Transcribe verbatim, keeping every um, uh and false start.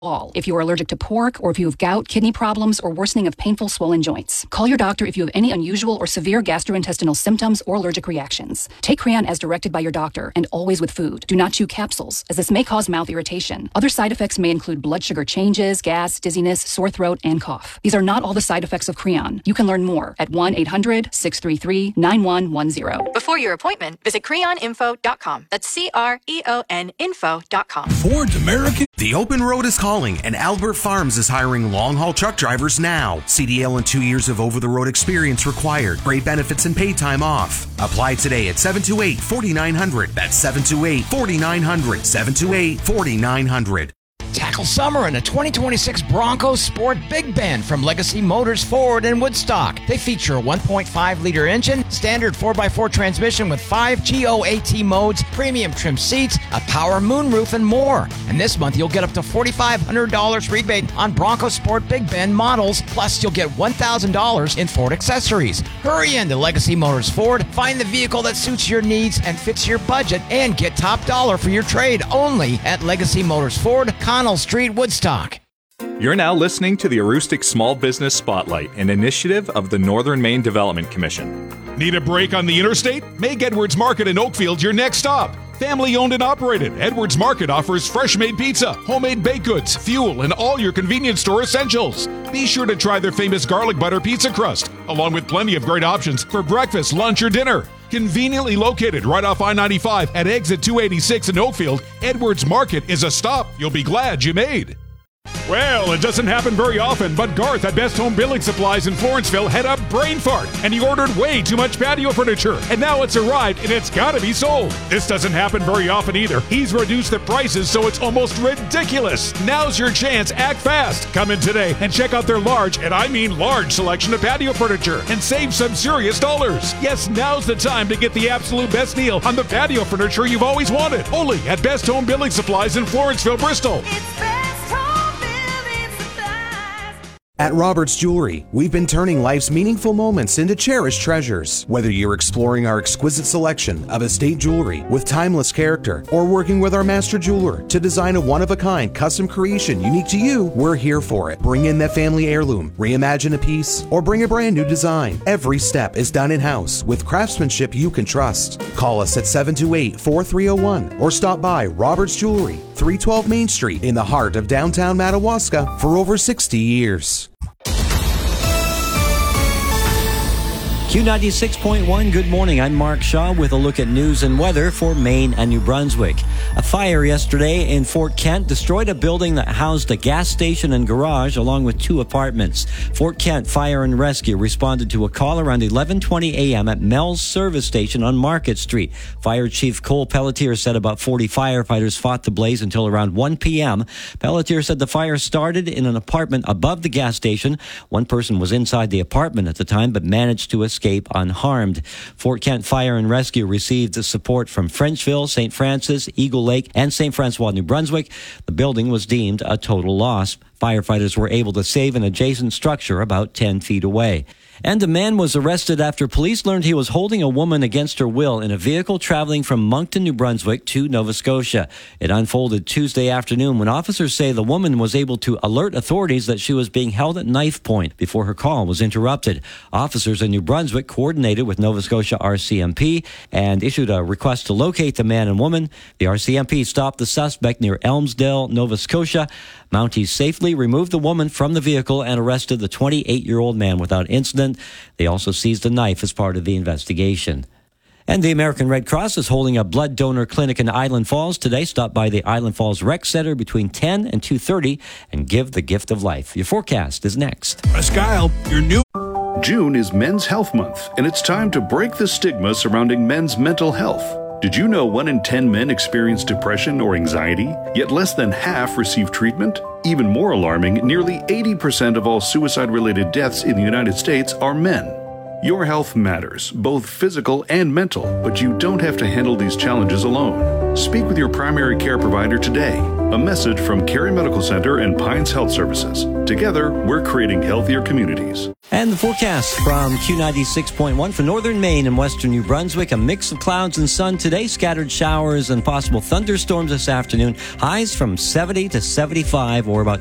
All. If you are allergic to pork, or if you have gout, kidney problems, or worsening of painful swollen joints. Call your doctor if you have any unusual or severe gastrointestinal symptoms or allergic reactions. Take Creon as directed by your doctor, and always with food. Do not chew capsules, as this may cause mouth irritation. Other side effects may include blood sugar changes, gas, dizziness, sore throat, and cough. These are not all the side effects of Creon. You can learn more at one eight hundred, six three three, nine one one zero. Before your appointment, visit creon info dot com. That's C R E O N info dot com. Ford's American. The open road is calling, and Albert Farms is hiring long-haul truck drivers now. C D L and two years of over-the-road experience required. Great benefits and paid time off. Apply today at seven two eight, four nine zero zero. That's seven two eight, four nine zero zero. seven two eight, four nine zero zero. Tackle summer in a twenty twenty-six Bronco Sport Big Bend from Legacy Motors Ford in Woodstock. They feature a one point five liter engine, standard four by four transmission with five G O A T modes, premium trim seats, a power moonroof, and more. And this month you'll get up to four thousand five hundred dollars rebate on Bronco Sport Big Bend models, plus you'll get one thousand dollars in Ford accessories. Hurry in to Legacy Motors Ford, find the vehicle that suits your needs and fits your budget, and get top dollar for your trade only at Legacy Motors Ford, Connell Street, Woodstock. You're now listening to the Aroostook Small Business Spotlight, an initiative of the Northern Maine Development Commission. Need a break on the interstate? Make Edwards Market in Oakfield your next stop. Family owned and operated, Edwards Market offers fresh-made pizza, homemade baked goods, fuel, and all your convenience store essentials. Be sure to try their famous garlic butter pizza crust, along with plenty of great options for breakfast, lunch, or dinner. Conveniently located right off I ninety-five at exit two eighty-six in Oakfield, Edwards Market is a stop you'll be glad you made. Well, it doesn't happen very often, but Garth at Best Home Building Supplies in Florenceville had a brain fart, and he ordered way too much patio furniture, and now it's arrived, and it's gotta be sold. This doesn't happen very often either. He's reduced the prices so it's almost ridiculous. Now's your chance. Act fast. Come in today and check out their large, and I mean large, selection of patio furniture, and save some serious dollars. Yes, now's the time to get the absolute best deal on the patio furniture you've always wanted. Only at Best Home Building Supplies in Florenceville, Bristol. It's Best Home Building Supplies. At Roberts Jewelry, we've been turning life's meaningful moments into cherished treasures. Whether you're exploring our exquisite selection of estate jewelry with timeless character, or working with our master jeweler to design a one-of-a-kind custom creation unique to you, we're here for it. Bring in that family heirloom, reimagine a piece, or bring a brand new design. Every step is done in-house with craftsmanship you can trust. Call us at seven two eight, four three zero one or stop by Roberts Jewelry, three twelve Main Street in the heart of downtown Madawaska for over sixty years. Q ninety-six point one, good morning. I'm Mark Shaw with a look at news and weather for Maine and New Brunswick. A fire yesterday in Fort Kent destroyed a building that housed a gas station and garage along with two apartments. Fort Kent Fire and Rescue responded to a call around eleven twenty a.m. at Mel's Service Station on Market Street. Fire Chief Cole Pelletier said about forty firefighters fought the blaze until around one p.m. Pelletier said the fire started in an apartment above the gas station. One person was inside the apartment at the time but managed to escape unharmed. Fort Kent Fire and Rescue received support from Frenchville, Saint Francis, Eagle Lake, and Saint Francois, New Brunswick. The building was deemed a total loss. Firefighters were able to save an adjacent structure about ten feet away. And a man was arrested after police learned he was holding a woman against her will in a vehicle traveling from Moncton, New Brunswick to Nova Scotia. It unfolded Tuesday afternoon when officers say the woman was able to alert authorities that she was being held at knife point before her call was interrupted. Officers in New Brunswick coordinated with Nova Scotia R C M P and issued a request to locate the man and woman. The R C M P stopped the suspect near Elmsdale, Nova Scotia. Mounties safely removed the woman from the vehicle and arrested the twenty-eight-year-old man without incident. They also seized a knife as part of the investigation. And the American Red Cross is holding a blood donor clinic in Island Falls today. Stop by the Island Falls Rec Center between ten and two thirty and give the gift of life. Your forecast is next. Kyle, your new... June is Men's Health Month, and it's time to break the stigma surrounding men's mental health. Did you know one in ten men experience depression or anxiety, yet less than half receive treatment? Even more alarming, nearly eighty percent of all suicide-related deaths in the United States are men. Your health matters, both physical and mental, but you don't have to handle these challenges alone. Speak with your primary care provider today. A message from Cary Medical Center and Pines Health Services. Together, we're creating healthier communities. And the forecast from Q ninety-six point one for northern Maine and western New Brunswick. A mix of clouds and sun today. Scattered showers and possible thunderstorms this afternoon. Highs from seventy to seventy-five or about